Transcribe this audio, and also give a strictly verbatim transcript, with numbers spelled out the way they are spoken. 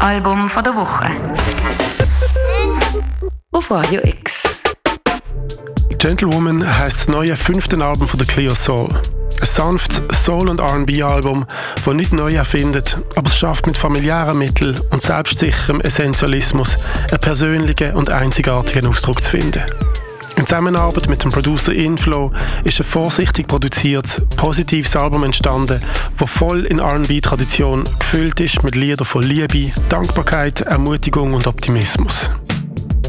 Album von der Woche. Auf Radio X. Gentlewoman heisst das neue fünfte Album von der Cleo Sol. Ein sanftes Soul- und R and B-Album, das nicht neu erfindet, aber es schafft mit familiären Mitteln und selbstsicherem Essentialismus einen persönlichen und einzigartigen Ausdruck zu finden. In Zusammenarbeit mit dem Producer Inflow ist ein vorsichtig produziertes, positives Album entstanden, das voll in R and B-Tradition gefüllt ist mit Liedern von Liebe, Dankbarkeit, Ermutigung und Optimismus.